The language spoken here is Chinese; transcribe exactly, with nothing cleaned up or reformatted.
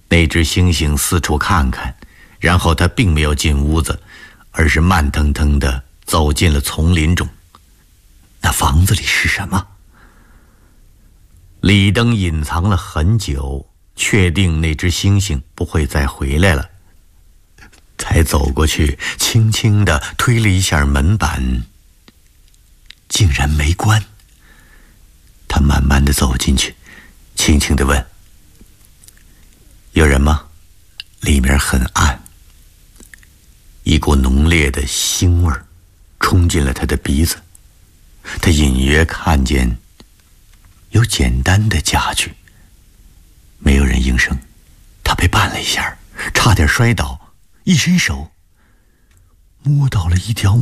那只猩猩四处看看，然后他并没有进屋子，而是慢腾腾地走进了丛林中。那房子里是什么？李登隐藏了很久，确定那只猩猩不会再回来了，才走过去，轻轻地推了一下门板，竟然没关。他慢慢地走进去，轻轻地问：有人吗？里面很暗，一股浓烈的腥味冲进了他的鼻子。他隐约看见有简单的家具，没有人应声。他被绊了一下，差点摔倒，一伸手摸到了一条